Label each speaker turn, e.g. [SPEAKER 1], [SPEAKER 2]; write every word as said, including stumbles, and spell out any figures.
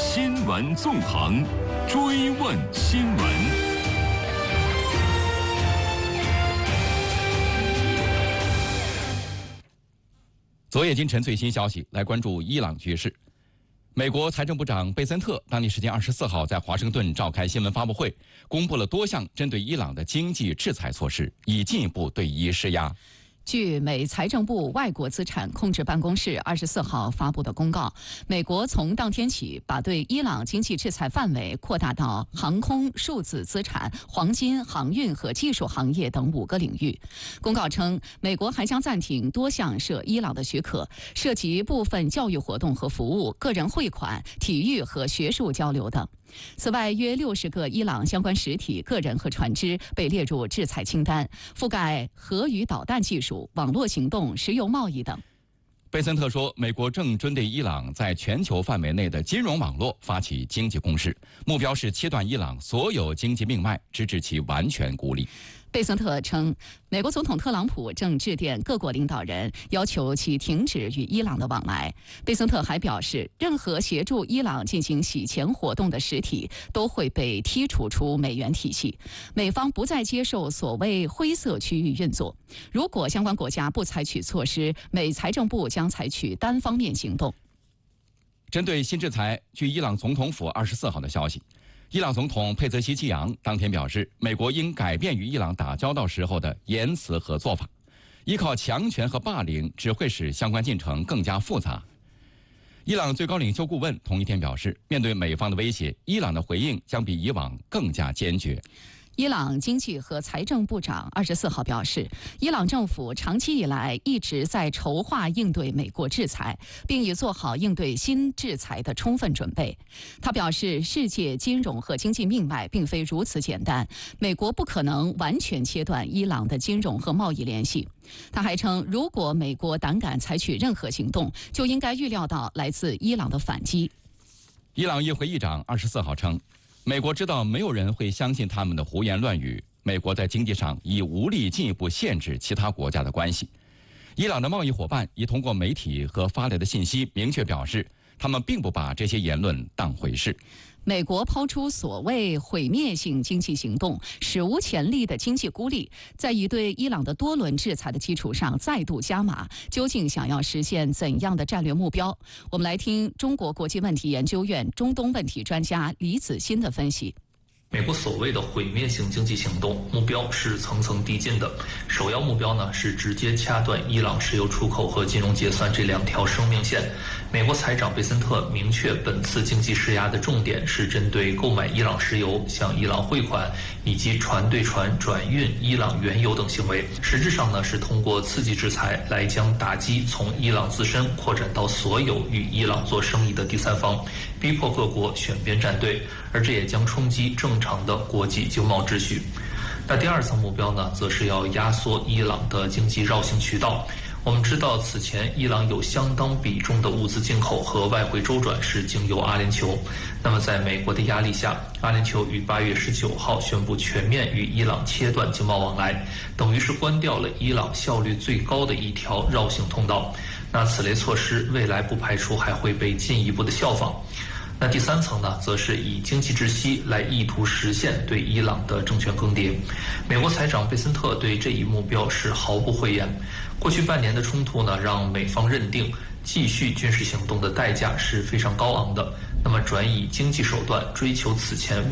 [SPEAKER 1] 新闻纵横，追问新闻。
[SPEAKER 2] 昨夜今晨最新消息，来关注伊朗局势。美国财政部长贝森特当地时间二十四号在华盛顿召开新闻发布会，公布了多项针对伊朗的经济制裁措施，以进一步对伊施压。
[SPEAKER 3] 据美财政部外国资产控制办公室二十四号发布的公告，美国从当天起把对伊朗经济制裁范围扩大到航空、数字资产、黄金、航运和技术行业等五个领域。公告称，美国还将暂停多项涉伊朗的许可，涉及部分教育活动和服务、个人汇款、体育和学术交流等。此外，约六十个伊朗相关实体、个人和船只被列入制裁清单，覆盖核与导弹技术、网络行动、石油贸易等。
[SPEAKER 2] 贝森特说，美国正针对伊朗在全球范围内的金融网络发起经济攻势，目标是切断伊朗所有经济命脉，直至其完全孤立。
[SPEAKER 3] 贝森特称，美国总统特朗普正致电各国领导人，要求其停止与伊朗的往来。贝森特还表示，任何协助伊朗进行洗钱活动的实体都会被剔除出美元体系，美方不再接受所谓灰色区域运作。如果相关国家不采取措施，美财政部将采取单方面行动。
[SPEAKER 2] 针对新制裁，据伊朗总统府二十四号的消息，伊朗总统佩泽西季扬当天表示，美国应改变与伊朗打交道时候的言辞和做法，依靠强权和霸凌只会使相关进程更加复杂。伊朗最高领袖顾问同一天表示，面对美方的威胁，伊朗的回应将比以往更加坚决。
[SPEAKER 3] 伊朗经济和财政部长二十四号表示，伊朗政府长期以来一直在筹划应对美国制裁，并已做好应对新制裁的充分准备。他表示，世界金融和经济命脉并非如此简单，美国不可能完全切断伊朗的金融和贸易联系。他还称，如果美国胆敢采取任何行动，就应该预料到来自伊朗的反击。
[SPEAKER 2] 伊朗议会议长二十四号称，美国知道没有人会相信他们的胡言乱语，美国在经济上已无力进一步限制其他国家的关系。伊朗的贸易伙伴已通过媒体和发来的信息明确表示，他们并不把这些言论当回事。
[SPEAKER 3] 美国抛出所谓毁灭性经济行动，史无前例的经济孤立，在以对伊朗的多轮制裁的基础上再度加码，究竟想要实现怎样的战略目标？我们来听中国国际问题研究院中东问题专家李子欣的分析。
[SPEAKER 4] 美国所谓的毁灭性经济行动目标是层层递进的，首要目标呢是直接掐断伊朗石油出口和金融结算这两条生命线。美国财长贝森特明确，本次经济施压的重点是针对购买伊朗石油、向伊朗汇款以及船对船转运伊朗原油等行为。实质上呢是通过刺激制裁来将打击从伊朗自身扩展到所有与伊朗做生意的第三方，逼迫各国选边站队，而这也将冲击正常的国际经贸秩序。那第二层目标呢，则是要压缩伊朗的经济绕行渠道。我们知道，此前伊朗有相当比重的物资进口和外汇周转是经由阿联酋。那么在美国的压力下，阿联酋于八月十九号宣布全面与伊朗切断经贸往来，等于是关掉了伊朗效率最高的一条绕行通道。那此类措施未来不排除还会被进一步的效仿。那第三层呢，则是以经济窒息来意图实现对伊朗的政权更迭。美国财长贝森特对这一目标是毫不讳言。过去半年的冲突呢，让美方认定继续军事行动的代价是非常高昂的。那么转以经济手段追求此前